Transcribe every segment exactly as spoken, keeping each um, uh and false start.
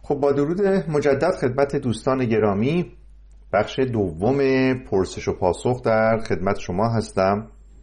خب با درود مجدد خدمت دوستان گرامی، بخش دوم پرسش و پاسخ در خدمت شما هستم.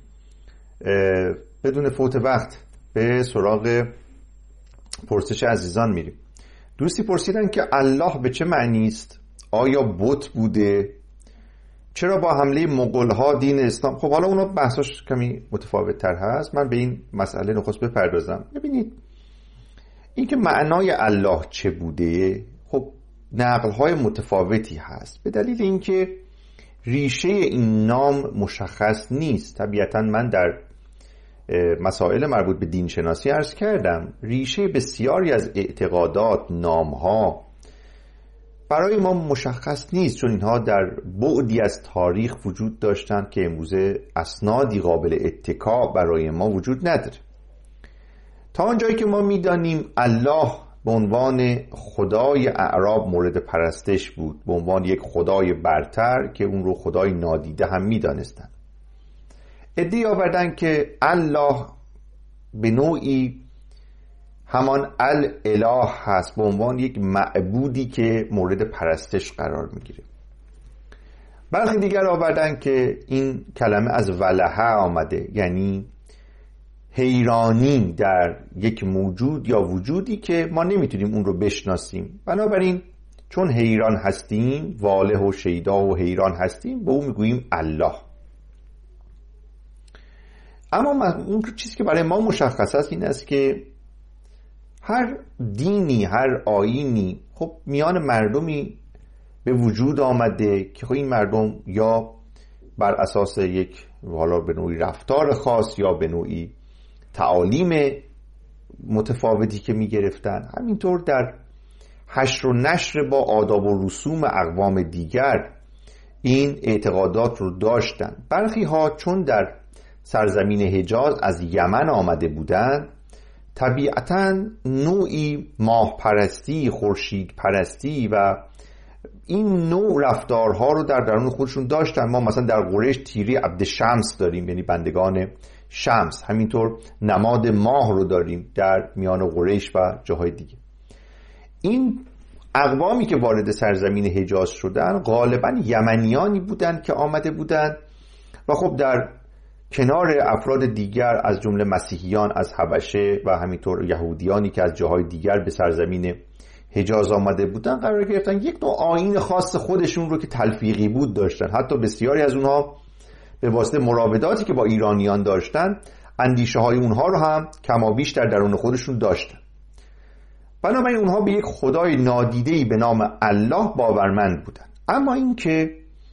بدون فوت وقت به سراغ پرسش عزیزان میریم. دوستی پرسیدن که الله به چه معنی است؟ آیا بت بوده؟ چرا با حمله مغول‌ها دین اسلام؟ خب حالا اونا بحثاش کمی متفاوت تر هست، من به این مسئله نخست بپردازم. ببینید این که معنای الله چه بوده، خب نقل‌های متفاوتی هست، به دلیل اینکه ریشه این نام مشخص نیست. طبیعتاً من در مسائل مربوط به دین شناسی عرض کردم ریشه بسیاری از اعتقادات، نام‌ها برای ما مشخص نیست، چون اینها در بعدی از تاریخ وجود داشتند که امروزه اسنادی قابل اتکا برای ما وجود نداره. تا آنجایی که ما میدانیم الله به عنوان خدای اعراب مورد پرستش بود، به عنوان یک خدای برتر که اون رو خدای نادیده هم میدانستند. ادعی آوردن که الله به نوعی همان الاله هست، به عنوان یک معبودی که مورد پرستش قرار میگیره. برخی دیگر آوردن که این کلمه از ولهه آمده، یعنی حیرانی در یک موجود یا وجودی که ما نمیتونیم اون رو بشناسیم، بنابراین چون حیران هستیم، واله و شیدا و حیران هستیم، به اون میگوییم الله. اما اون چیزی که برای ما مشخص است این است که هر دینی، هر آیینی خب میان مردمی به وجود آمده که خب این مردم یا بر اساس یک حالا به نوعی رفتار خاص یا به نوعی تعالیم متفاوتی که می گرفتن، همینطور در حشر و نشر با آداب و رسوم اقوام دیگر این اعتقادات رو داشتن. برخی ها چون در سرزمین حجاز از یمن آمده بودند، طبیعتاً نوعی ماه پرستی، خورشید پرستی و این نوع رفتارها رو در درون خودشون داشتن. ما مثلا در قریش تیری عبد شمس داریم، یعنی بندگان شمس، همینطور نماد ماه رو داریم در میان قریش و جاهای دیگه. این اقوامی که وارد سرزمین حجاز شدن غالباً یمنیانی بودند که آمده بودند و خب در کنار افراد دیگر از جمله مسیحیان از حبشه و همینطور یهودیانی که از جاهای دیگر به سرزمین حجاز آمده بودن قرار گرفتن. یک نوع آیین خاص خودشون رو که تلفیقی بود داشتن. حتی بسیاری از اونها به واسطه مراوداتی که با ایرانیان داشتن اندیشه های اونها رو هم کمابیش در درون خودشون داشتن. بنابراین اونها به یک خدای نادیده‌ای به نام الله باورمند بودن. اما این که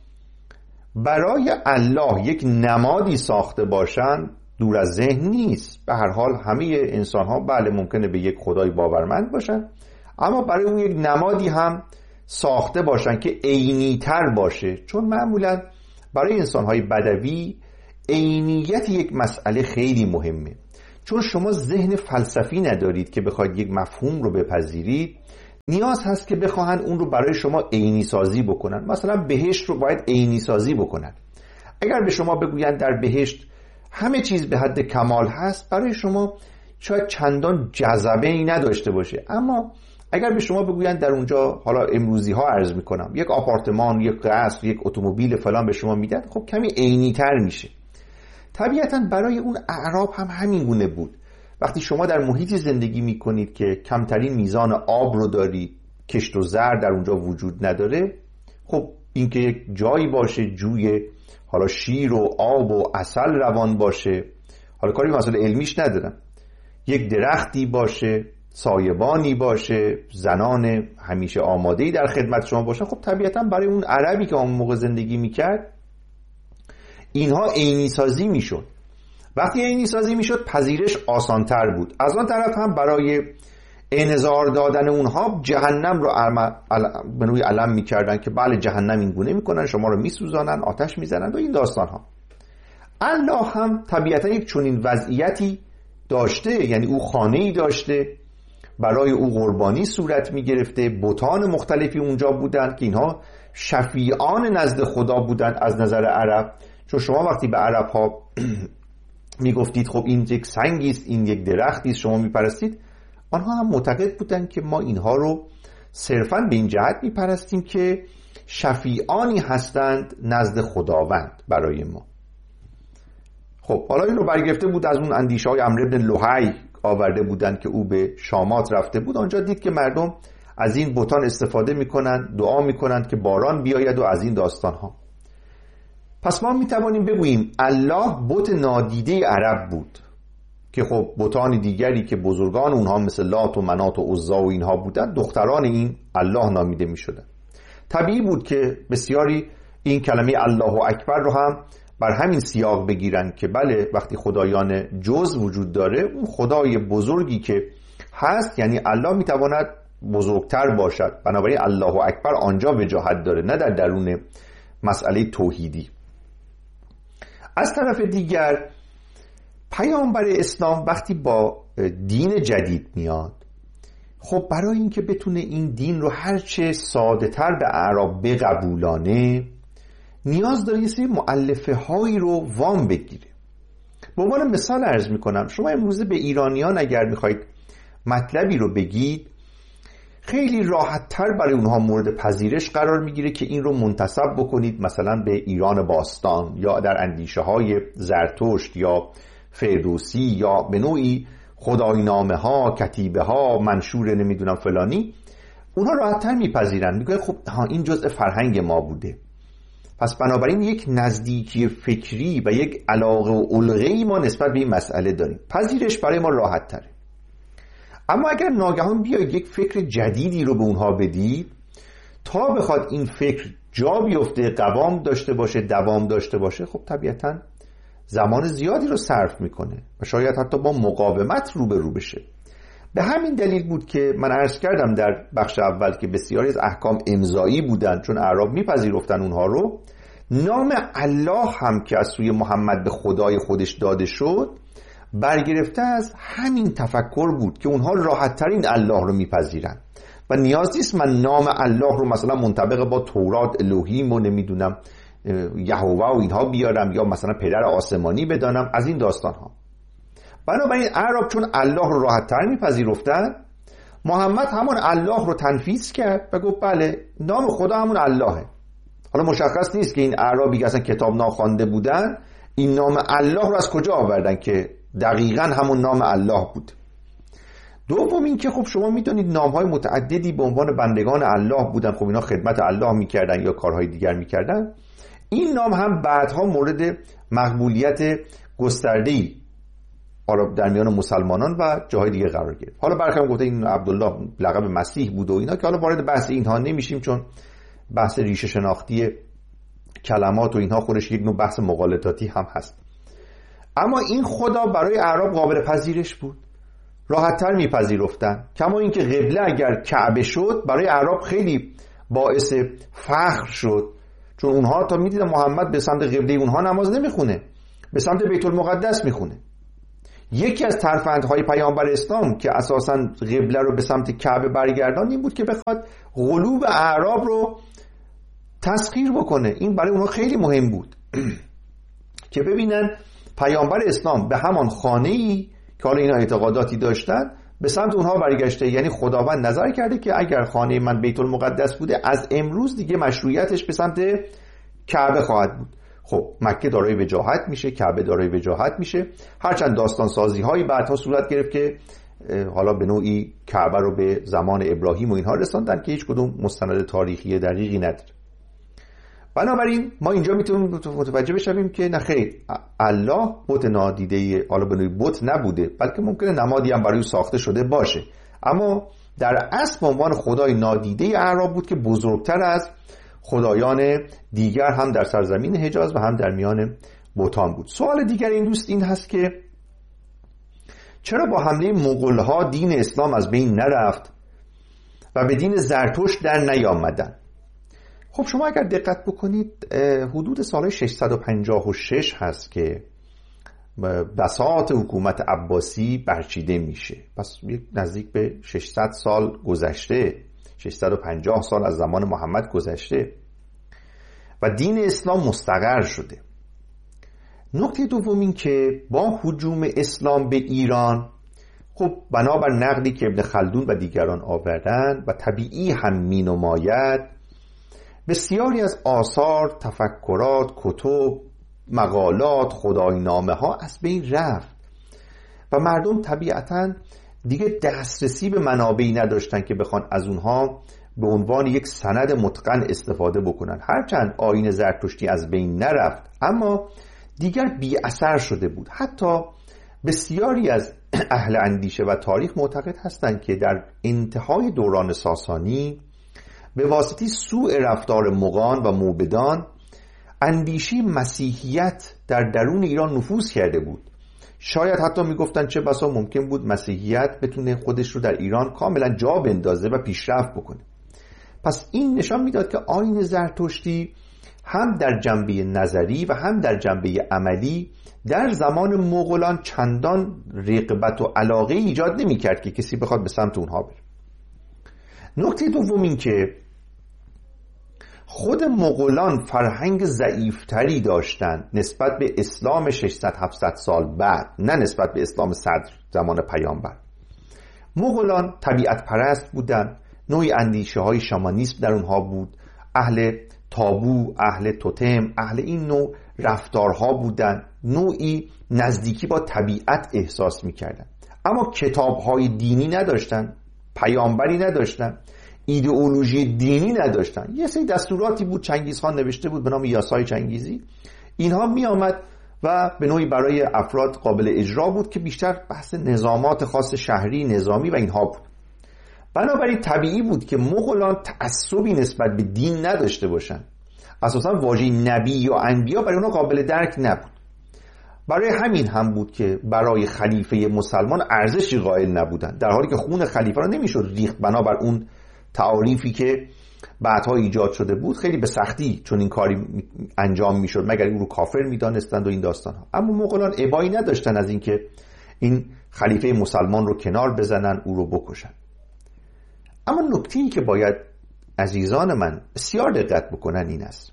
برای الله یک نمادی ساخته باشن دور از ذهن نیست. به هر حال همه انسان ها بله ممکنه به یک خدای باورمند باشن، اما برای اون یک نمادی هم ساخته باشن که عینی تر باشه، چون معمولا برای انسان های بدوی عینیت یک مسئله خیلی مهمه. چون شما ذهن فلسفی ندارید که بخواید یک مفهوم رو بپذیرید، نیاز هست که بخواهن اون رو برای شما عینی سازی بکنن. مثلا بهشت رو باید عینی سازی بکنن. اگر به شما بگویند در بهشت همه چیز به حد کمال هست، برای شما شاید چندان جذبه ای نداشته باشه. اما اگر به شما بگویند در اونجا، حالا امروزی ها عرض میکنم، یک آپارتمان، یک قصر، یک اتومبیل فلان به شما میدن، خب کمی عینی تر میشه. طبیعتا برای اون اعراب هم همین گونه بود. وقتی شما در محیطی زندگی میکنید که کمترین میزان آب رو دارید، کشت و زر در اونجا وجود نداره، خب اینکه یک جایی باشه جوی حالا شیر و آب و عسل روان باشه، حالا کاری مسئله علمیش ندارم، یک درختی باشه، سایبانی باشه، زنان همیشه آماده‌ای در خدمت شما باشن، خب طبیعتا برای اون عربی که اون موقع زندگی میکرد اینها عینی سازی میشد. وقتی عینی سازی میشد پذیرش آسانتر بود. از آن طرف هم برای انذار دادن اونها جهنم رو به نوعی علم میکردن که بله جهنم این گونه میکنن، شما رو میسوزانن، آتش میزنن و این داستان ها. الله هم طبیعتا یک چنین وضعیتی داشته، یعنی او خانه‌ای داشته، برای او قربانی صورت میگرفته، بتان مختلفی اونجا بودن که اینها شفیعان نزد خدا بودن از نظر عرب. چون شما وقتی به عرب ها میگفتید خب این یک سنگی است، این یک درختی است، شما میپرستید، آنها هم معتقد بودن که ما اینها رو صرفاً به این جهت میپرستیم که شفیعانی هستند نزد خداوند برای ما. خب حالا این رو برگرفته بود از اون اندیشه های عمرو بن لحی آورده بودند که او به شامات رفته بود، آنجا دید که مردم از این بتان استفاده میکنند، دعا میکنند که باران بیاید و از این داستان ها. پس ما میتوانیم بگوییم الله بت نادیده عرب بود که خب بتان دیگری که بزرگان اونها مثل لات و منات و عزا و اینها بودند دختران این الله نامیده میشدند. طبیعی بود که بسیاری این کلمه الله اکبر رو هم بر همین سیاق بگیرن که بله وقتی خدایان جز وجود داره، اون خدای بزرگی که هست یعنی الله میتواند بزرگتر باشد، بنابراین الله اکبر آنجا وجاهت داره، نه در درون مسئله توحیدی. از طرف دیگر پیامبر اسلام وقتی با دین جدید میاد، خب برای اینکه بتونه این دین رو هرچه ساده تر به اعراب بقبولانه، نیاز داره یه سری مؤلفه هایی رو وام بگیره. به عنوان مثال عرض میکنم، شما امروزه به ایرانیان اگر میخواید مطلبی رو بگید، خیلی راحت تر برای اونها مورد پذیرش قرار میگیره که این رو منتسب بکنید مثلا به ایران باستان یا در اندیشه های زرتشت یا فردوسی یا به نوعی خداینامه ها، کتیبه ها، منشور نمیدونم فلانی. اونها راحت تر میپذیرن، میگن خب ها این جزء فرهنگ ما بوده. پس بنابراین یک نزدیکی فکری و یک علاقه و علقه‌ای ما نسبت به این مسئله داریم، پذیرش برای ما راحت تره. اما اگر ناگهان بیاید یک فکر جدیدی رو به اونها بدید، تا بخواد این فکر جا بیفته، قوام داشته باشه، دوام داشته باشه، خب طبیعتاً زمان زیادی رو صرف میکنه و شاید حتی با مقاومت روبرو بشه. به همین دلیل بود که من عرض کردم در بخش اول که بسیاری از احکام امضایی بودند، چون اعراب میپذیرفتن اونها رو. نام الله هم که از سوی محمد به خدای خودش داده شد، برگرفته از همین تفکر بود که اونها راحت ترین الله رو میپذیرن و نیاز نیست من نام الله رو مثلا منطبق با تورات، الوهیم و نمیدونم یهوه و اینها بیارم یا مثلا پدر آسمانی بدانم، از این داستان ها. بنابراین اعراب چون الله رو راحت تر میپذیرفتن، محمد همون الله رو تنفیذ کرد و گفت بله نام خدا همون اللهه. حالا مشخص نیست که این اعرابی که اصلا کتاب ناخوانده بودن این نام الله رو از کجا آوردن که دقیقاً همون نام الله بود. دوم این که خب شما میدونید نام‌های متعددی به عنوان بندگان الله بودن، خب اینا خدمت الله میکردن یا کارهای دیگر میکردن. این نام هم بعدها مورد مقبولیت گسترده‌ای در میان مسلمانان و جاهای دیگه قرار گرفت. حالا برخلاف گفته این عبدالله لقب مسیح بود و اینا که حالا وارد بحث اینها نمیشیم، چون بحث ریشه شناختی کلمات و اینها خودش یک نوع بحث مغالطاتی هم هست. اما این خدا برای اعراب قابل پذیرش بود، راحت تر میپذیرفتن. کما اینکه قبله اگر کعبه شد برای اعراب خیلی باعث فخر شد، چون اونها تا میدیدن محمد به سمت قبله اونها نماز نمیخونه، به سمت بیت المقدس میخونه. یکی از ترفندهای پیامبر اسلام که اساساً قبله رو به سمت کعبه برگردان این بود که بخواد قلوب اعراب رو تسخیر بکنه. این برای اونها خیلی مهم بود که ببینن پیامبر اسلام به همان خانه‌ای که حالا اینا اعتقاداتی داشتن به سمت اونها برگشته. یعنی خداوند نظر کرده که اگر خانه من بیت المقدس بوده، از امروز دیگه مشروعیتش به سمت کعبه خواهد بود. خب مکه دارای وجاهت میشه، کعبه دارای وجاهت میشه. هرچند داستان سازی هایی بعدها صورت گرفت که حالا به نوعی کعبه رو به زمان ابراهیم و اینها رساندن که هیچ کدوم مستند تاریخی دقیقی نداره. بنابراین ما اینجا میتونیم متوجه بشیم که نه خیر، الله بت نادیده، حالا به نوعی بت نبوده، بلکه ممکنه نمادی هم برای ساخته شده باشه، اما در اصل به عنوان خدای نادیده اعراب بود که بزرگتر از خدایان دیگر هم در سرزمین حجاز و هم در میان بتان بود. سوال دیگر این دوست این هست که چرا با حمله مغول‌ها دین اسلام از بین نرفت و به دین زرتشت در نیامدن؟ خب شما اگر دقت بکنید حدود سال ششصد و پنجاه و شش هست که بساط حکومت عباسی برچیده میشه. پس نزدیک به ششصد سال گذشته، ششصد و پنجاه سال از زمان محمد گذشته و دین اسلام مستقر شده. نکته دوم این که با هجوم اسلام به ایران، خب بنابر نقدی که ابن خلدون و دیگران آوردند و طبیعی هم می نماید، بسیاری از آثار، تفکرات، کتب، مقالات، خداینامه ها از بین رفت و مردم طبیعتاً دیگه دسترسی به منابعی نداشتن که بخوان از اونها به عنوان یک سند متقن استفاده بکنن. هرچند آیین زرتشتی از بین نرفت، اما دیگر بی اثر شده بود. حتی بسیاری از اهل اندیشه و تاریخ معتقد هستند که در انتهای دوران ساسانی به واسطه سوء رفتار مغان و موبدان اندیشه مسیحیت در درون ایران نفوذ کرده بود. شاید حتی میگفتن چه بسا ممکن بود مسیحیت بتونه خودش رو در ایران کاملا جا بندازه و پیشرفت بکنه. پس این نشان میداد که آیین زرتشتی هم در جنبه نظری و هم در جنبه عملی در زمان مغولان چندان رغبت و علاقه ایجاد نمی کرد که کسی بخواد به سمت اونها بره. نکته دوم این که خود مغولان فرهنگ ضعیفتری داشتند نسبت به اسلام ششصد هفتصد سال بعد، نه نسبت به اسلام صدر زمان پیامبر. مغولان طبیعت پرست بودند، نوعی اندیشه های شامانیسم در اونها بود، اهل تابو، اهل توتم، اهل این نوع رفتارها بودند، نوعی نزدیکی با طبیعت احساس میکردند. اما کتابهای دینی نداشتند، پیامبری نداشتند، ایدئولوژی دینی نداشتن. یه سری دستوراتی بود چنگیز خان نوشته بود به نام یاسای چنگیزی، اینها می آمد و به نوعی برای افراد قابل اجرا بود که بیشتر بحث نظامات خاص شهری، نظامی و اینها بود. بنابراین طبیعی بود که مغولان تعصبی نسبت به دین نداشته باشن. اساسا واژه نبی یا انبیا برای اونها قابل درک نبود. برای همین هم بود که برای خلیفه مسلمان ارزشی قائل نبودن، در حالی که خون خلیفه را نمیشد ریخت بنابر اون تعاریفی که بعدها ایجاد شده بود. خیلی به سختی چون این کاری انجام میشد مگر او رو کافر میدانستند و این داستان ها. اما مغولان ابایی نداشتن از اینکه این خلیفه مسلمان رو کنار بزنن، او رو بکشن. اما نکته‌ای که باید عزیزان من بسیار دقت بکنن این است: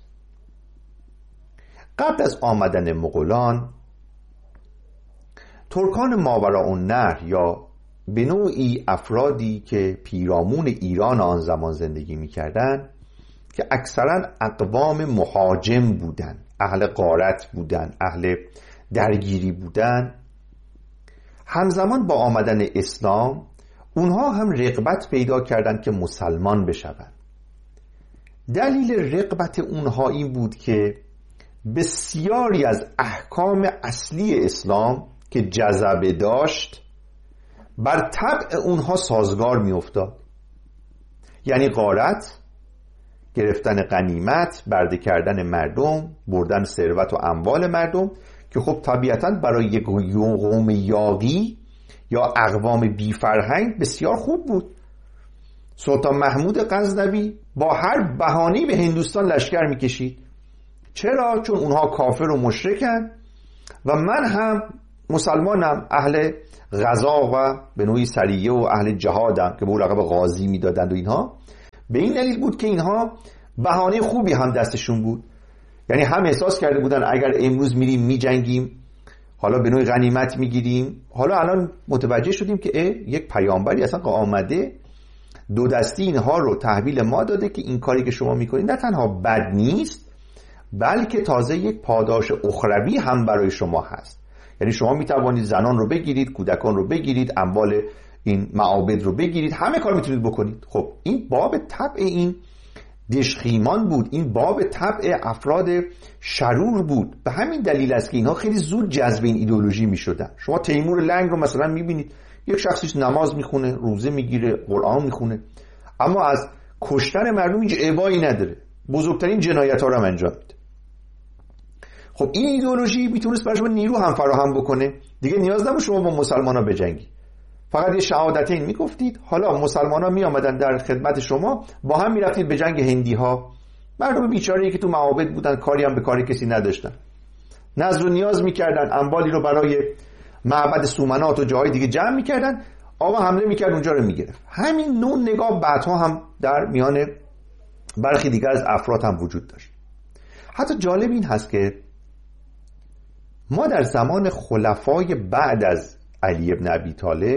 قبل از آمدن مغولان، ترکان ماوراءالنهر یا به نوعی افرادی که پیرامون ایران آن زمان زندگی می‌کردند که اکثرا اقوام مهاجم بودند، اهل غارت بودند، اهل درگیری بودند، همزمان با آمدن اسلام اونها هم رغبت پیدا کردند که مسلمان بشوند. دلیل رغبت اونها این بود که بسیاری از احکام اصلی اسلام که جذبه داشت بر طبع اونها سازگار می افتاد. یعنی غارت، گرفتن غنیمت، برده کردن مردم، بردن ثروت و اموال مردم که خب طبیعتاً برای یک قوم یاغی یا اقوام بی فرهنگ بسیار خوب بود. سلطان محمود غزنوی با هر بهانه‌ای به هندوستان لشکر می‌کشید. چرا؟ چون اونها کافر و مشرکن و من هم مسلمانم، اهل غزا و به نوعی سریه و اهل جهادم که به اون لقب غازی میدادند و اینها. به این دلیل بود که اینها بهانه خوبی هم دستشون بود. یعنی هم احساس کرده بودن اگر امروز میریم میجنگیم، حالا به نوعی غنیمت میگیریم، حالا الان متوجه شدیم که یک پیامبری اصلا آمده دو دستی اینها رو تحویل ما داده که این کاری که شما میکنید نه تنها بد نیست، بلکه تازه یک پاداش اخروی هم برای شما هست. یعنی شما میتوانید زنان رو بگیرید، کودکان رو بگیرید، اموال این معابد رو بگیرید، همه کار میتونید بکنید. خب این باب طبع این دشخیمان بود، این باب طبع افراد شرور بود. به همین دلیل است که اینها خیلی زود جذب این ایدئولوژی میشدن. شما تیمور لنگ رو مثلا میبینید، یک شخصی نماز میخونه، روزه میگیره، قرآن میخونه، اما از کشتن مردم هیچ ابایی نداره، بزرگترین جنایت ها رو هم انجام میده. خب این ایدئولوژی میتونست برای شما نیرو هم فراهم بکنه. دیگه نیاز نبود شما با مسلمان ها بجنگی، فقط یه شهادتین میگفتید، حالا مسلمان ها میامدن در خدمت شما، با هم میرفتید به جنگ هندی ها. مردم بیچاره‌ای که تو معابد بودن، کاری هم به کاری کسی نداشتن، نظر و نیاز میکردن، اموالی رو برای معبد سومنات و جاهای دیگه جمع میکردن، آقا حمله میکرد اونجا رو میگرفت. همین نوع نگاه بعدها هم در میان برخی دیگر از افراد هم وجود داشت. حتی جالب این هست که ما در زمان خلفای بعد از علی ابن ابی طالب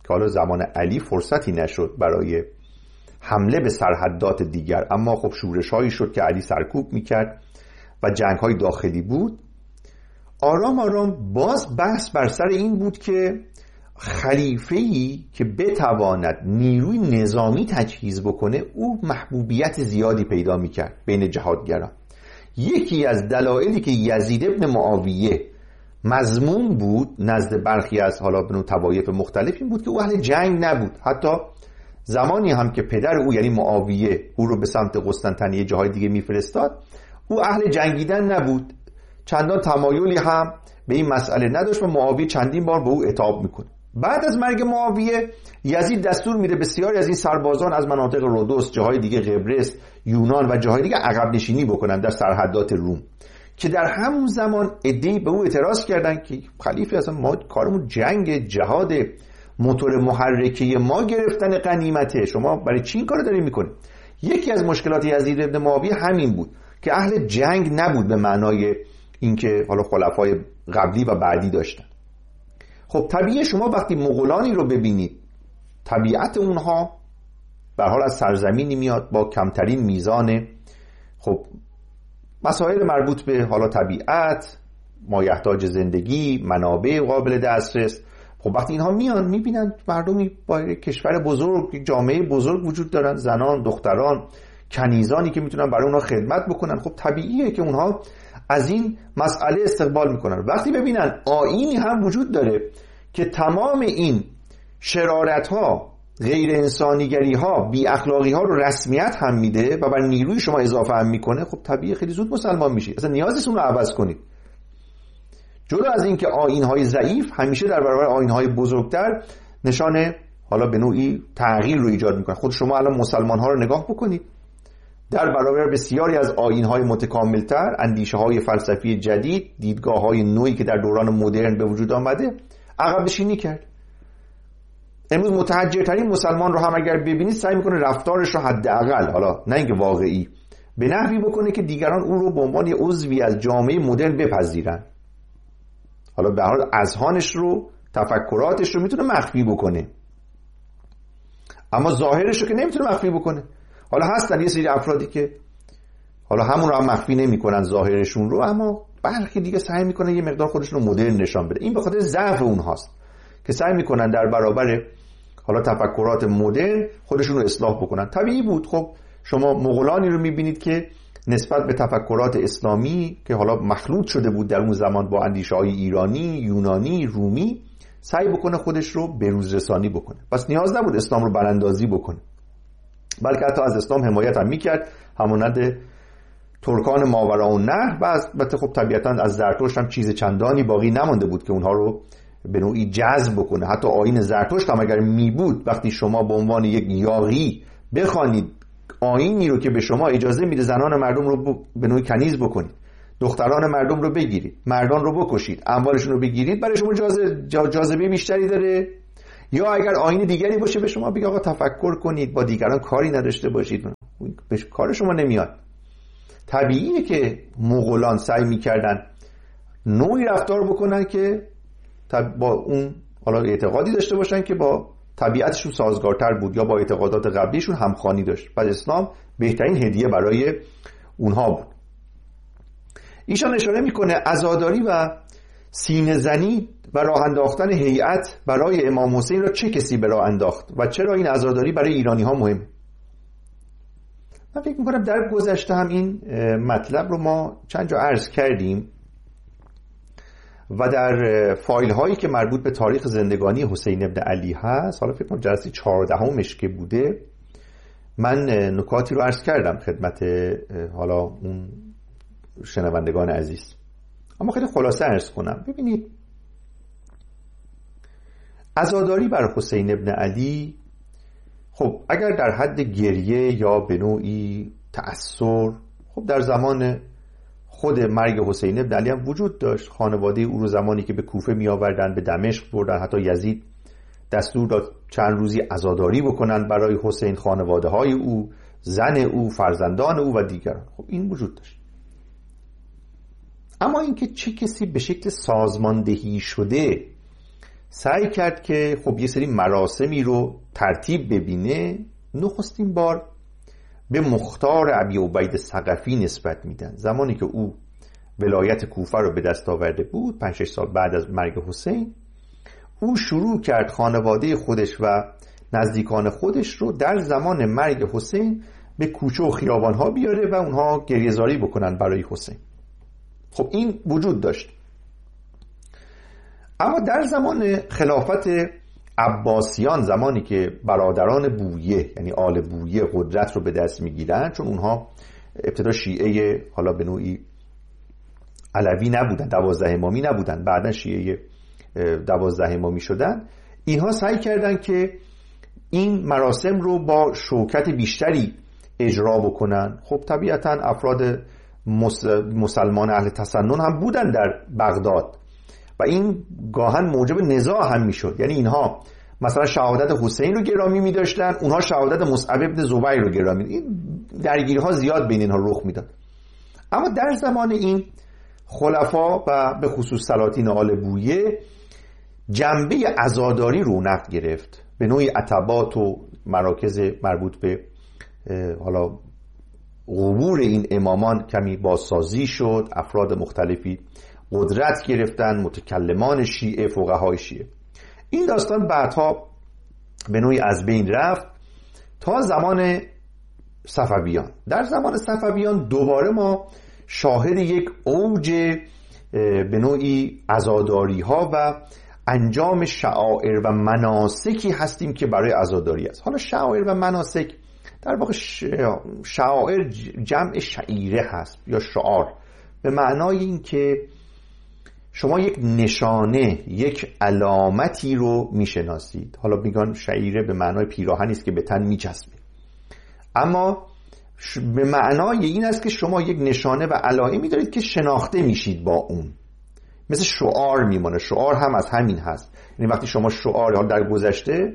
که حالا زمان علی فرصتی نشد برای حمله به سرحدات دیگر، اما خب شورش هایی شد که علی سرکوب میکرد و جنگ های داخلی بود. آرام آرام باز بحث بر سر این بود که خلیفه‌ای که بتواند نیروی نظامی تجهیز بکنه او محبوبیت زیادی پیدا میکرد بین جهادگران. یکی از دلایلی که یزید ابن معاویه مذموم بود نزد برخی از حالا بنو طوایف مختلف این بود که او اهل جنگ نبود. حتی زمانی هم که پدر او یعنی معاویه او رو به سمت قسطنطنیه جاهای دیگه میفرستاد، او اهل جنگیدن نبود، چندان تمایلی هم به این مسئله نداشت و معاویه چندین بار به او عتاب میکنه. بعد از مرگ معاویه یزید دستور میده بسیاری از این سربازان از مناطق رودوس، جاهای دیگه قبرس، یونان و جاهای دیگه عقب نشینی بکنن در سرحدات روم، که در همون زمان عده‌ای به او اعتراض کردن که خلیفه اصلا ما کارمون جنگ، جهاد، موتور محرکه ما گرفتن غنیمته، شما برای چی این کارو دارین میکنید؟ یکی از مشکلات یزید ابن معاویه همین بود که اهل جنگ نبود به معنای اینکه حالا خلفای قبلی و بعدی داشتن. خب طبیعی شما وقتی مغولانی رو ببینید، طبیعت اونها به حال از سرزمینی میاد با کمترین میزان خب مسائل مربوط به حالا طبیعت، مایحتاج زندگی، منابع قابل دسترس. خب وقتی اینها میان میبینن مردمی با کشور بزرگ، جامعه بزرگ وجود دارن، زنان، دختران، کنیزانی که میتونن برای اونها خدمت بکنن، خب طبیعیه که اونها از این مسئله استقبال میکنن. وقتی ببینن آیینی هم وجود داره که تمام این شرارت ها، غیر انسانیگری ها، بی اخلاقی ها رو رسمیت هم میده و بر نیروی شما اضافه هم میکنه، خب طبیعی خیلی زود مسلمان میشی، اصلا نیازی نیست اون رو عوض کنید. جلو از این که آیین های ضعیف همیشه در برابر آیین های بزرگتر نشانه حالا به نوعی تغییر رو ایجاد میکنه. خود شما الان مسلمان ها رو نگاه بکنید، در برابر بسیاری از آیین‌های متکاملتر، اندیشه‌های فلسفی جدید، دیدگاه‌های نوعی که در دوران مدرن به وجود آمده، عقب نشینی کرد. امروز متحجرترین مسلمان رو هم اگر ببینید سعی میکنه رفتارش رو حداقل، حالا نه اینکه واقعی، به نحوی بکنه که دیگران اون رو به عنوان عضوی از جامعه مدرن بپذیرن. حالا به هر حال اذهانش رو، تفکراتش رو میتونه مخفی بکنه، اما ظاهرش رو که نمیتونه مخفی بکنه. حالا هستن یه سری افرادی که حالا همون رو هم مخفی نمی کنن ظاهرشون رو، اما برخی دیگه سعی میکنن یه مقدار خودشون رو مدرن نشان بده. این به خاطر ضعف اونهاست که سعی میکنن در برابر حالا تفکرات مدرن خودشون رو اصلاح بکنن. طبیعی بود. خب شما مغولانی رو میبینید که نسبت به تفکرات اسلامی که حالا مخلوط شده بود در اون زمان با اندیشه‌های ایرانی، یونانی، رومی، سعی بکنه خودش رو بروز رسانی بکنه. پس نیاز نبود اسلام رو براندازی بکنه، بلکه حتی از اسلام حمایت هم میکرد، همانند ترکان ماوراءالنهر. و البته خب طبیعتا از زرتشت هم چیز چندانی باقی نمانده بود که اونها رو به نوعی جذب بکنه. حتی آیین زرتشت هم اگر می بود، وقتی شما به عنوان یک یاغی بخوانید آیینی رو که به شما اجازه میده زنان مردم رو به نوعی کنیز بکنید، دختران مردم رو بگیرید، مردان رو بکشید، اموالشون رو بگیرید، برای شما جاذبه بیشتری داره؟ یا اگر آیین دیگری باشه به شما بگه آقا تفکر کنید، با دیگران کاری نداشته باشید، به کار شما نمیاد. طبیعیه که مغولان سعی میکردن نوعی رفتار بکنن که با اون حالا اعتقادی داشته باشن که با طبیعتشون سازگارتر بود یا با اعتقادات قبلیشون همخوانی داشت. پس اسلام بهترین هدیه برای اونها بود. ایشان اشاره میکنه عزاداری و سینه زنی و راه انداختن هیئت برای امام حسین را چه کسی به راه انداخت و چرا این عزاداری برای ایرانی ها مهمه؟ من فکر میکنم در گذشته هم این مطلب رو ما چند جا عرض کردیم و در فایل هایی که مربوط به تاریخ زندگانی حسین ابن علی هست، حالا فکر کنم جلسه چهاردهمش که بوده، من نکاتی رو عرض کردم خدمت حالا اون شنوندگان عزیز، اما خیلی خلاصه عرض کنم. ببینید عزاداری بر حسین ابن علی خب اگر در حد گریه یا به نوعی تأثیر، خب در زمان خود مرگ حسین ابن علی هم وجود داشت. خانواده او رو زمانی که به کوفه می آوردن به دمشق بردن، حتی یزید دستور داد چند روزی عزاداری بکنن برای حسین، خانواده های او، زن او، فرزندان او و دیگران. خب این وجود داشت. اما اینکه چه کسی به شکل سازماندهی شده سعی کرد که خب یه سری مراسمی رو ترتیب ببینه. نخستین بار به مختار ابی عبید ثقفی نسبت میدن. زمانی که او ولایت کوفه رو به دست آورده بود، پنج شش سال بعد از مرگ حسین، او شروع کرد خانواده خودش و نزدیکان خودش رو در زمان مرگ حسین به کوچه و خیابانها بیاره و اونها گریه‌زاری بکنن برای حسین. خب این وجود داشت. اما در زمان خلافت عباسیان، زمانی که برادران بویه یعنی آل بویه قدرت رو به دست میگیرن، چون اونها ابتدا شیعه حالا به نوعی علوی نبودن، دوازده امامی نبودن، بعدا شیعه دوازده امامی شدن، اینها سعی کردن که این مراسم رو با شوکت بیشتری اجرا بکنن. خب طبیعتا افراد مسلمان اهل تسنن هم بودن در بغداد و این گاهن موجب نزاع هم میشد. یعنی اینها مثلا شهادت حسین رو گرامی می‌داشتن، اونها شهادت مصعب ابن زبیر رو گرامی. این درگیری‌ها زیاد بین اینها رخ میداد. اما در زمان این خلفا و به خصوص سلاطین آل بویه جنبه عزاداری رونق گرفت. به نوعی عتبات و مراکز مربوط به حالا قبور این امامان کمی بازسازی شد، افراد مختلفی قدرت گرفتن، متکلمان شیعه، فقهای شیعه. این داستان بعدها به نوعی از بین رفت تا زمان صفویان. در زمان صفویان دوباره ما شاهد یک اوج به نوعی عزاداری ها و انجام شعائر و مناسکی هستیم که برای عزاداری است. حالا شعائر و مناسک در واقع شعائر جمع شعیره هست یا شعار، به معنای این که شما یک نشانه، یک علامتی رو میشناسید. حالا میگن شعیره به معنای پیراهنی است که به تن میچسبه، اما به معنای این است که شما یک نشانه و علائمی دارید که شناخته میشید با اون، مثل شعار میمونه. شعار هم از همین هست. یعنی وقتی شما شعار، حال در گذشته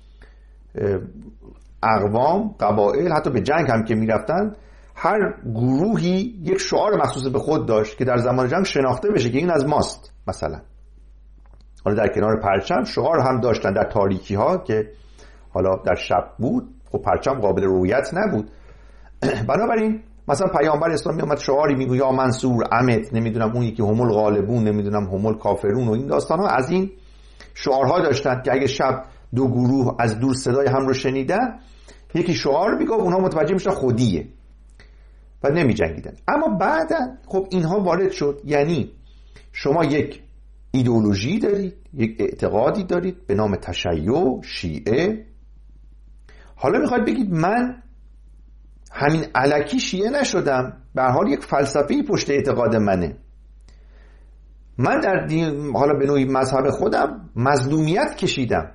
اقوام، قبایل حتی به جنگ هم که میرفتن، هر گروهی یک شعار مخصوص به خود داشت که در زمان جنگ شناخته بشه که این از ماست. مثلا حالا در کنار پرچم شعار هم داشتن در تاریکی ها که حالا در شب بود، خب پرچم قابل رؤیت نبود. بنابراین مثلا پیامبر اسلام میامد شعاری میگه یا منصور امت، نمیدونم اون یکی همول غالبون، نمیدونم همول کافرون و این داستان ها. از این شعارها داشتن که اگه شب دو گروه از دور صدای هم رو شنیدن، یکی شعار میگه اونها متوجه میشن خودیه و نمی جنگیدن. اما بعدا خب اینها وارد شد. یعنی شما یک ایدئولوژی دارید، یک اعتقادی دارید به نام تشیع شیعه. حالا میخواید بگید من همین الکی شیعه نشدم، به هر حال یک فلسفه‌ای پشت اعتقاد منه. من در دین حالا به نوعی مذهب خودم مظلومیت کشیدم،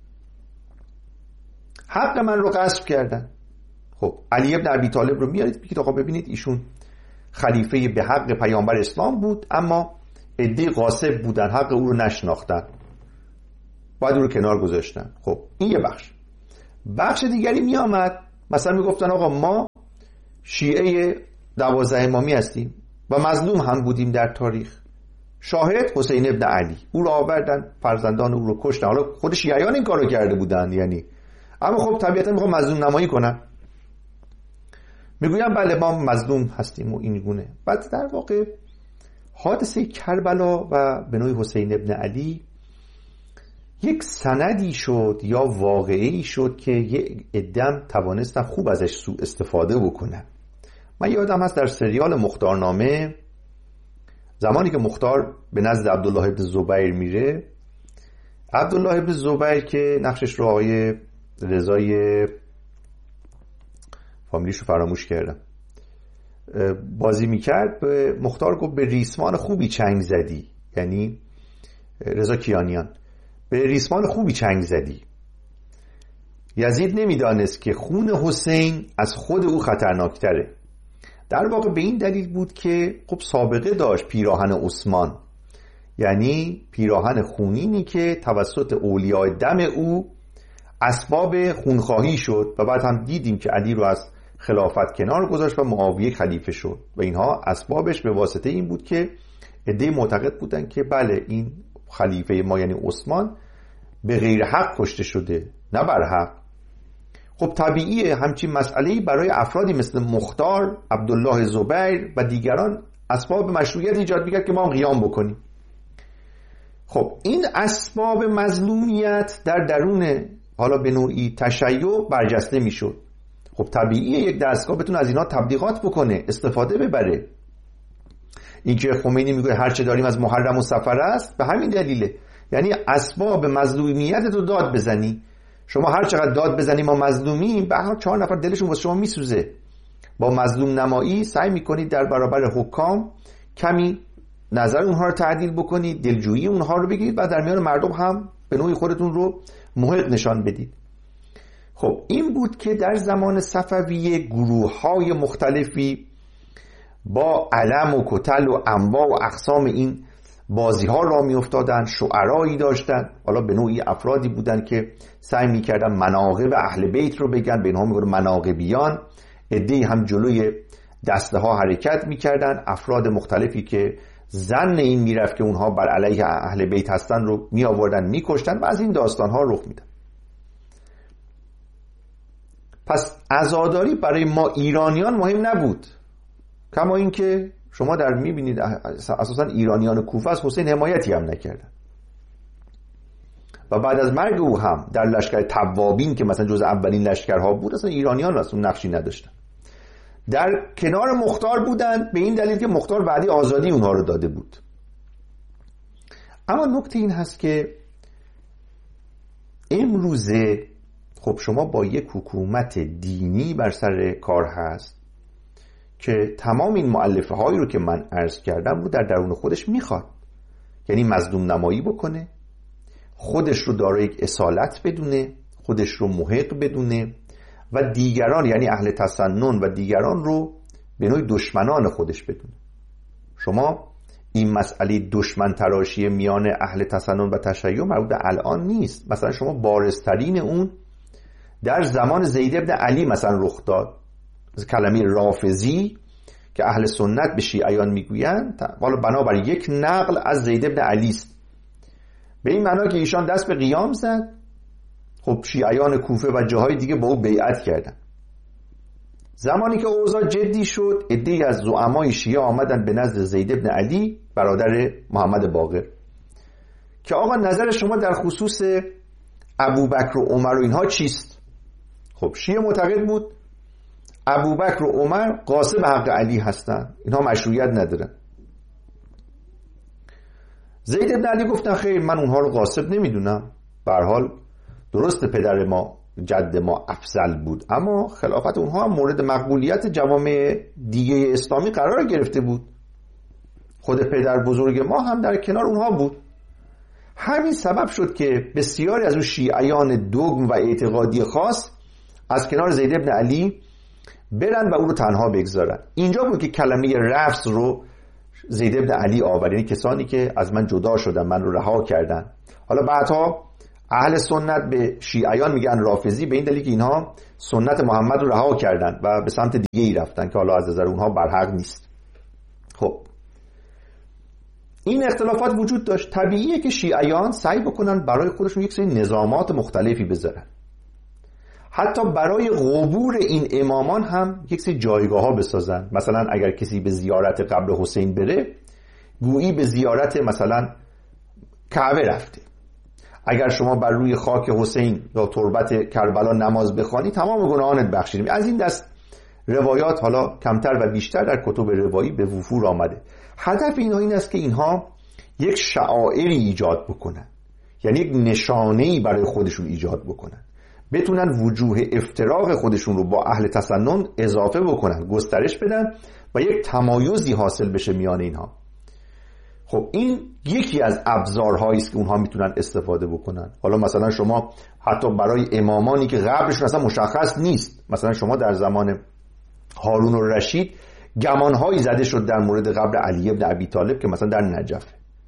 حق من رو غصب کردن. خب علی ابن ابی طالب رو میارید بگید آقا ببینید ایشون خلیفه به حق پیامبر اسلام بود، اما عده غاصب بودن، حق او رو نشناختن، باید او رو کنار گذاشتن. خب این یه بخش. بخش دیگری می آمد مثلا می گفتن آقا ما شیعه دوازده امامی هستیم و مظلوم هم بودیم در تاریخ. شاهد حسین ابن علی، او رو آوردن، فرزندان او رو کشتن. حالا خود شیعیان این کارو کرده بودن یعنی، اما خب طبیعتا میخوام مظلوم نمایی کنن، میگویم بله ما مظلوم هستیم و این گونه. بعد در واقع حادثه کربلا و به نوعی حسین ابن علی یک سندی شد یا واقعی شد که یک عده‌ام توانستن خوب ازش سوء استفاده بکنن. من یادم هست در سریال مختارنامه، زمانی که مختار به نزد عبدالله ابن زبیر میره، عبدالله ابن زبیر که نقشش رو آقای رضای فامیلیشو فراموش کردم بازی میکرد، به مختار گفت به ریسمان خوبی چنگ زدی، یعنی رضا کیانیان، به ریسمان خوبی چنگ زدی. یزید نمیدانست که خون حسین از خود او خطرناکتره. در واقع به این دلیل بود که خب سابقه داشت پیراهن عثمان، یعنی پیراهن خونینی که توسط اولیاء دم او اسباب خونخواهی شد و بعد هم دیدیم که علی رو از خلافت کنار گذاشت و معاویه خلیفه شد و اینها اسبابش به واسطه این بود که عده معتقد بودن که بله این خلیفه ما یعنی عثمان به غیر حق کشته شده، نه بر حق. خب طبیعیه همچین مسئله‌ای برای افرادی مثل مختار، عبدالله زبیر و دیگران اسباب مشروعیت ایجاد می‌کرد که ما هم قیام بکنیم. خب این اسباب مظلومیت در درون حالا به نوعی تشیع برجسته میشد. خب طبیعیه یک دستگاه بتونه از اینا تبلیغات بکنه، استفاده ببره. اینکه خمینی میگه هر چه داریم از محرم و صفر است، به همین دلیله. یعنی اسباب مظلومیت رو داد بزنی. شما هر چقدر داد بزنی ما مظلومیم، به هر چهار نفر دلشون واسه شما میسوزه. با مظلوم نمایی سعی میکنید در برابر حکام کمی نظر اونها رو تعدیل بکنید، دلجویی اونها رو بگیرید و در میان مردم هم به نوعی خودتون رو محق نشان بدید. خب این بود که در زمان صفویه گروه‌های مختلفی با علم و کتل و انواع و اقسام این بازی‌ها را می‌افتادن، شعرایی داشتن، حالا به نوعی افرادی بودن که سعی می‌کردن مناقب اهل بیت رو بگن، به اینها میگن مناقبیان. عده‌ای هم جلوی دسته ها حرکت می‌کردن، افراد مختلفی که ظن این میرفت که اونها بر علیه اهل بیت هستن رو می آوردن می‌کشتن و از این داستان‌ها رخ میدن. پس عزاداری برای ما ایرانیان مهم نبود، کما اینکه شما در می‌بینید اساساً ایرانیان کوفه از حسین حمایتی هم نکردن و بعد از مرگ او هم در لشکر توابین که مثلا جز اولین لشکرها بود اصلا ایرانیان اصلا نقشی نداشتن. در کنار مختار بودن به این دلیل که مختار بعدی آزادی اونها رو داده بود. اما نکته این هست که امروزه خب شما با یک حکومت دینی بر سر کار هست که تمام این مؤلفه هایی رو که من عرض کردم رو در درون خودش میخواد، یعنی مظلوم نمایی بکنه، خودش رو دارای یک اصالت بدونه، خودش رو محق بدونه و دیگران یعنی اهل تسنن و دیگران رو به نوعی دشمنان خودش بدونه. شما این مسئله دشمن تراشی میان اهل تسنن و تشیع مربوط به الان نیست. مثلا شما بارزترین اون در زمان زید بن علی مثلا رخ داد، کلمه رافضی که اهل سنت به شیعیان میگویند حالا بنابر یک نقل از زید بن علی است، به این معنا که ایشان دست به قیام زد. خب شیعیان کوفه و جاهای دیگه با او بیعت کردن. زمانی که اوضاع جدی شد عده‌ای از زعمای شیعه آمدن به نزد زید بن علی برادر محمد باقر که آقا نظر شما در خصوص ابوبکر و عمر و اینها چیست؟ خب شیعه معتقد بود ابوبکر و عمر غاصب حق علی هستن، اینها مشروعیت ندارن. زید بن علی گفتن خیر من اونها رو غاصب نمیدونم، به هر حال درست پدر ما جد ما افضل بود اما خلافت اونها هم مورد مقبولیت جوامع دیگه اسلامی قرار گرفته بود، خود پدر بزرگ ما هم در کنار اونها بود. همین سبب شد که بسیاری از اون شیعیان دوگم و اعتقادی خاص از کنار زید بن علی برن و او رو تنها بگذارن. اینجا بود که کلمه رفض رو زید بن علی آورد، یعنی کسانی که از من جدا شدن، من رو رها کردن. حالا بعدها اهل سنت به شیعیان میگن رافضی به این دلیل که اینها سنت محمد رو رها کردن و به سمت دیگه ای رفتن که حالا از نظر اونها برحق نیست. خب این اختلافات وجود داشت. طبیعیه که شیعیان سعی بکنن برای خودشون یک سری نظامات مختلفی بذارن، حتی برای قبور این امامان هم یک سری جایگاه ها بسازن. مثلا اگر کسی به زیارت قبر حسین بره گویی به زیارت مثلا کعبه رفته. اگر شما بر روی خاک حسین یا تربت کربلا نماز بخوانی تمام گناهانت بخشیده. از این دست روایات حالا کمتر و بیشتر در کتب روایی به وفور آمده. هدف اینها این است که اینها یک شعائری ایجاد بکنن، یعنی یک نشانه‌ای برای خودشون ایجاد بکنن، بتونن وجوه افتراق خودشون رو با اهل تسنن اضافه بکنن، گسترش بدن و یک تمایزی حاصل بشه میان اینها. خب این یکی از ابزارهایی است که اونها میتونن استفاده بکنن. حالا مثلا شما حتی برای امامانی که قبرشون اصلا مشخص نیست، مثلا شما در زمان هارون الرشید گمانهایی زده شد در مورد قبر علی ابن ابی طالب که مثلا در نجف.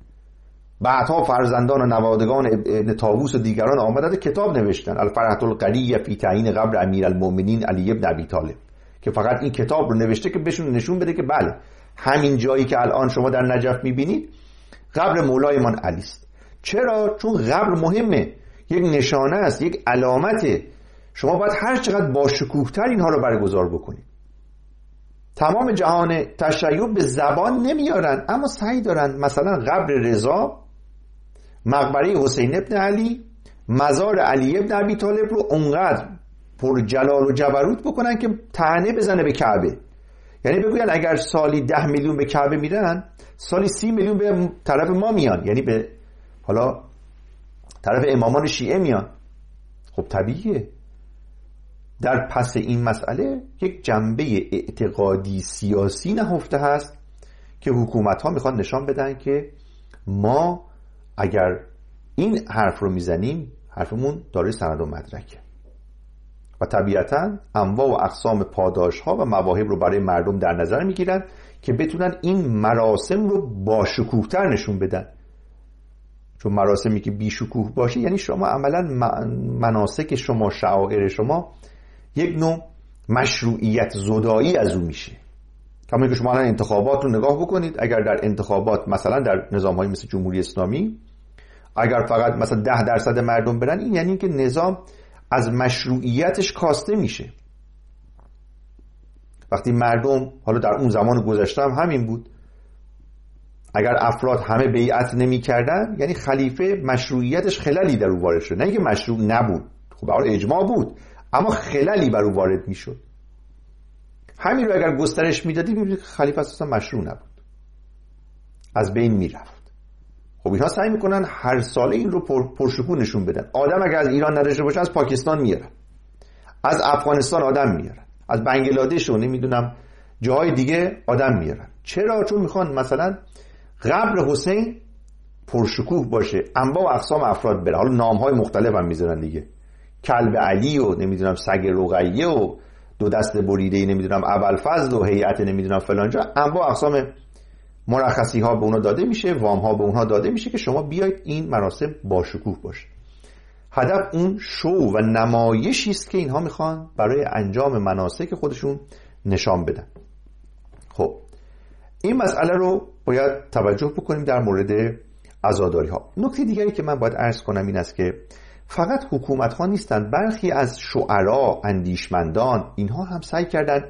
بعدها فرزندان و نوادگان ابن طاووس و دیگران آمدن کتاب نوشتن الفرحة القریه فی تعیین قبر امیرالمؤمنین علی ابن ابی طالب که فقط این کتاب رو نوشته که بهشون نشون بده که بله همین جایی که الان شما در نجف میبینید قبر مولایمان علی است. چرا؟ چون قبر مهمه، یک نشانه است، یک علامته. شما باید هر چقدر با شکوه‌تر اینها رو برگزار بکنید. تمام جهان تشیع به زبان نمیارن، اما سعی دارن مثلا قبر رضا، مقبره حسین ابن علی، مزار علی ابن ابی طالب رو اونقدر پر جلال و جبروت بکنن که طعنه بزنه به کعبه. یعنی بگوین اگر سالی ده میلیون به کعبه میرن، سالی سی میلیون به طرف ما میان، یعنی به حالا طرف امامان شیعه میان. خب طبیعیه. در پس این مسئله یک جنبه اعتقادی سیاسی نهفته هست که حکومت ها میخوان نشان بدن که ما اگر این حرف رو میزنیم حرفمون دارای سند و مدرکه و طبیعتا انواع و اقسام پاداش ها و مواهب رو برای مردم در نظر میگیرن که بتونن این مراسم رو با شکوه‌تر نشون بدن. چون مراسمی که بی شکوه باشه یعنی شما عملا مناسک شما، شعائر شما یک نوع مشروعیت زدایی از اون میشه. کما که شما الان انتخابات رو نگاه بکنید، اگر در انتخابات مثلا در نظام‌های مثل جمهوری اسلامی اگر فقط مثلا ده درصد مردم برن، این یعنی که نظام از مشروعیتش کاسته میشه. وقتی مردم، حالا در اون زمان گذشته هم همین بود، اگر افراد همه بیعت نمی کردن یعنی خلیفه مشروعیتش خلالی در او وارد شد. نه اینکه مشروع نبود، خب به حال اجماع بود، اما خلالی بر او وارد می شد. همین رو اگر گسترش می دادی ببینید خلیفه اصلا مشروع نبود، از بین می رفت. خب اینها سعی میکنن هر ساله این رو پر پرشکوه نشون بدن. آدم اگر از ایران نداشته باشه از پاکستان میارن، از افغانستان آدم میارن، از بنگلادش و نمیدونم جاهای دیگه آدم میارن. چرا؟ چون میخوان مثلا قبر حسین پرشکوه باشه، انواع و اقسام افراد بره. حالا نامهای مختلف هم میذارن دیگه، کلب علی و نمیدونم سگ رقیه و دو دست بریده نمیدونم ابوالفضل و هیئت نمیدونم فلانجا، انواع و اقسام مرخصی ها به اونها داده میشه، وام ها به اونها داده میشه که شما بیاید این مراسم با شکوه باشه. هدف اون شو و نمایشی است که اینها میخوان برای انجام مناسک خودشون نشان بدن. خب این مسئله رو باید توجه بکنیم در مورد عزاداری ها. نکته دیگری که من باید عرض کنم این است که فقط حکومت ها نیستند، برخی از شعرا، اندیشمندان، اینها هم سعی کردن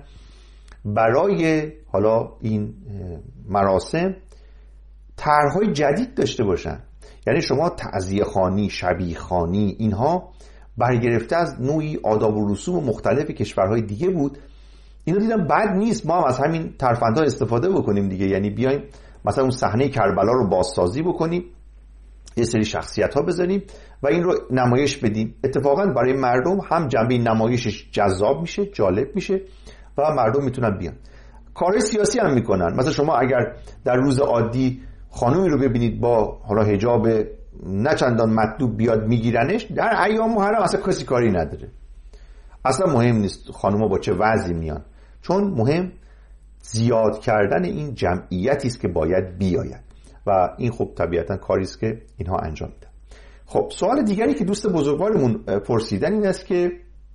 برای حالا این مراسم طرح‌های جدید داشته باشن. یعنی شما تعزیه خوانی، شبیه خوانی، اینها برگرفته از نوعی آداب و رسوم مختلف کشورهای دیگه بود. اینو دیدم بد نیست، ما هم از همین ترفندها استفاده بکنیم دیگه. یعنی بیایم مثلا اون صحنه کربلا رو بازسازی بکنیم، یه سری شخصیت ها بذاریم و این رو نمایش بدیم. اتفاقا برای مردم هم جنبه نمایشش جذاب میشه، جالب میشه و مردم میتونن بیان. کار سیاسی هم میکنن. مثلا شما اگر در روز عادی خانومی رو ببینید با حالا حجاب نه چندان مطلوب بیاد میگیرنش، در ایام محرم اصلا کسی کاری نداره، اصلا مهم نیست خانوما با چه وضعی میان، چون مهم زیاد کردن این جمعیتی است که باید بیاید و این خب طبیعتا کاری است که اینها انجام میدن. خب سوال دیگری که دوست بزرگوارمون پرسیدن این است که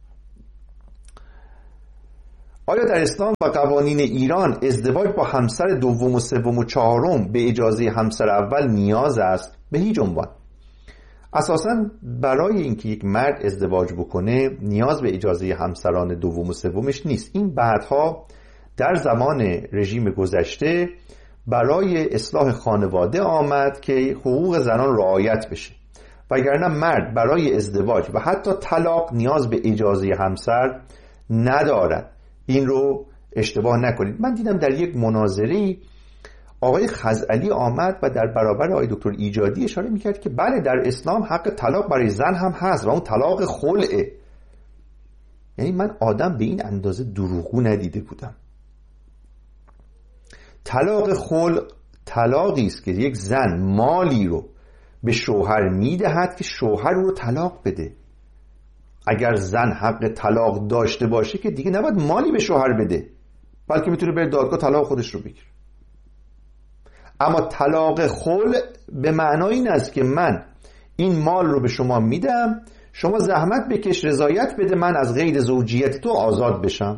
آیا در اسلام و قوانین ایران ازدواج با همسر دوم و سوم و چهارم به اجازه همسر اول نیاز است؟ به هیچ عنوان. اساساً برای اینکه یک مرد ازدواج بکنه نیاز به اجازه همسران دوم و سومش نیست. این بعدها در زمان رژیم گذشته برای اصلاح خانواده آمد که حقوق زنان رعایت بشه، وگرنه مرد برای ازدواج و حتی طلاق نیاز به اجازه همسر ندارد. این رو اشتباه نکنید. من دیدم در یک مناظری آقای خزعلی آمد و در برابر آقای دکتر ایجادی اشاره میکرد که بله در اسلام حق طلاق برای زن هم هست و اون طلاق خلعه. یعنی من آدم به این اندازه دروغگو ندیده بودم. طلاق خلع طلاقی است که یک زن مالی رو به شوهر میدهد که شوهر رو طلاق بده. اگر زن حق طلاق داشته باشه که دیگه نباید مالی به شوهر بده، بلکه میتونه بره دادگاه طلاق خودش رو بگیره. اما طلاق خلع به معنای این است که من این مال رو به شما میدم، شما زحمت بکش رضایت بده من از قید زوجیت تو آزاد بشم.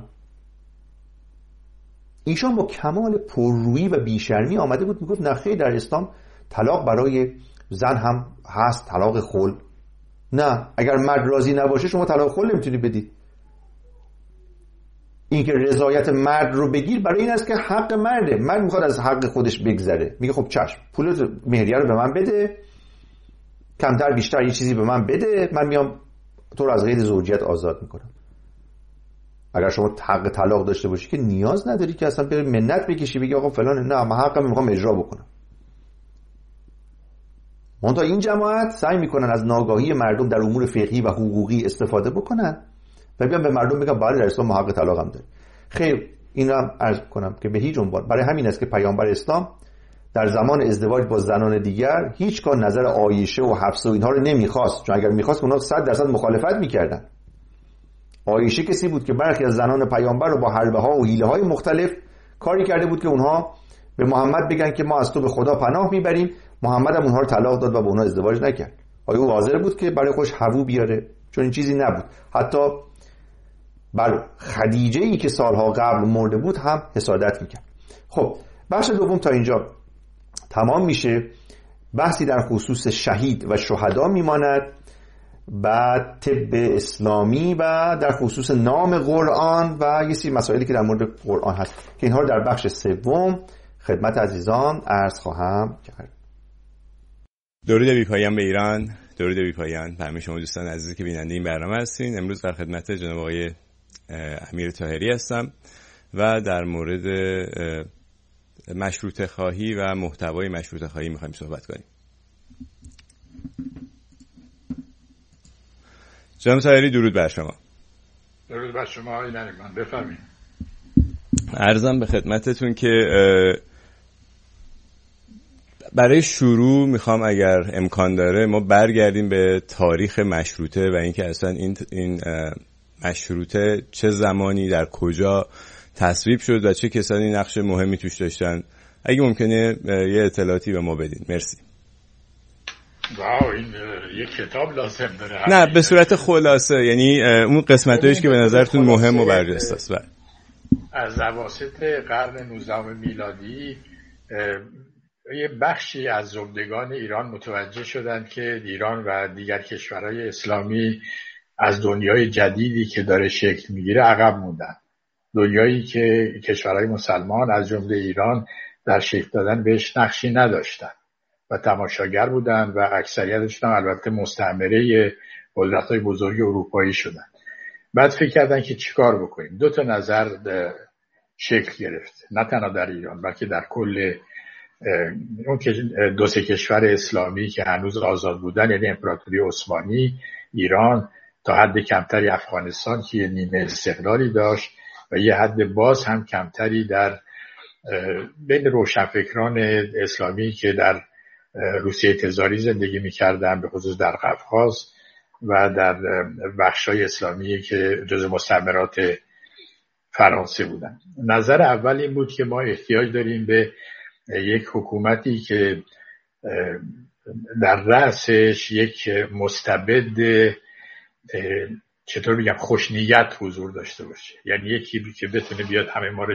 ایشان با کمال پررویی و بیشرمی آمده بود میگفت نخیر در اسلام طلاق برای زن هم هست، طلاق خلع. نه، اگر مرد راضی نباشه شما طلاق خلع نمیتونی بدید. این که رضایت مرد رو بگیر برای این است که حق مرده، مرد میخواد از حق خودش بگذره، میگه خب چشم پول مهریه رو به من بده، کمتر بیشتر یه چیزی به من بده، من میام تو رو از قید زوجیت آزاد میکنم. اگر شما حق طلاق داشته باشی که نیاز نداری که اصلا بری منت بکشی بگی آقا فلان، نه من حقم میخوام اجرا بکنم. منتها این جماعت سعی میکنن از ناگاهی مردم در امور فقهی و حقوقی استفاده بکنن و بیان به مردم بگن بله در اسلام حق طلاق هم داره. خیر، این رو هم عرض کنم که به هیچ عنوان، برای همین است که پیامبر اسلام در زمان ازدواج با زنان دیگر هیچگاه نظر عایشه و حفصه و اینها رو نمیخواست، چون اگر میخواست اونها صد درصد مخالفت میکردن. عایشه کسی بود که برخی از زنان پیامبر رو با حربه ها و حیله های مختلف کاری کرده بود که اونها به محمد بگن که ما از تو به خدا پناه میبریم. محمد هم اونها رو طلاق داد و با اونها ازدواج نکرد. آیا او حاضر بود که برای خودش هوو بیاره؟ چون این چیزی نبود. حتی بر خدیجه ای که سالها قبل مرده بود هم حسادت میکرد. خب بخش دوم تا اینجا تمام میشه. بحثی در خصوص شهید و شهدا میماند، بعد طب اسلامی و در خصوص نام قرآن و یه سری مسائلی که در مورد قرآن هست که اینها رو در بخش سوم خدمت عزیزان عرض خواهم کرد. درود بی‌پایان به ایران، درود بی‌پایان به همه شما دوستان عزیزی که بیننده این برنامه هستین. امروز در خدمت جناب آقای امیر طاهری هستم و در مورد مشروطه خواهی و محتوای مشروطه خواهی می‌خوایم صحبت کنیم. جناب طاهری درود بر شما. درود بر شما آقای نریمان، بفرمایید. عرضم به خدمتتون که برای شروع میخوام اگر امکان داره ما برگردیم به تاریخ مشروطه و اینکه اصلا این این مشروطه چه زمانی در کجا تصویب شد و چه کسانی نقش مهمی توش داشتن. اگه ممکنه یه اطلاعاتی به ما بدین. مرسی. واو، این یک کتاب لازم داره. نه، به صورت خلاصه، یعنی اون قسمتایش که به نظرتون مهم و برجسته است. از اواسط قرن نوزدهم میلادی یه بخشی از زبدگان ایران متوجه شدند که ایران و دیگر کشورهای اسلامی از دنیای جدیدی که داره شکل میگیره عقب موندن. دنیایی که کشورهای مسلمان از جمله ایران در شکل دادن بهش نقشی نداشتن و تماشاگر بودن و اکثریتشون البته مستعمره قدرت‌های بزرگ اروپایی شدن. بعد فکر کردن که چیکار بکنیم. دو تا نظر شکل گرفت، نه تنها در ایران بلکه در کل اون دو سه کشور اسلامی که هنوز آزاد بودن، یعنی امپراتوری عثمانی، ایران، تا حد کمتری افغانستان که یه نیمه استقلالی داشت و یه حد باز هم کمتری در بین روشنفکران اسلامی که در روسیه تزاری زندگی می‌کردن، به خصوص در قفقاز و در بخشای اسلامی که جزو مستعمرات فرانسه بودن. نظر اول این بود که ما احتیاج داریم به یک حکومتی که در رأسش یک مستبد چطور بگم خوشنیت حضور داشته باشه، یعنی یکی که بتونه بیاد همه ما رو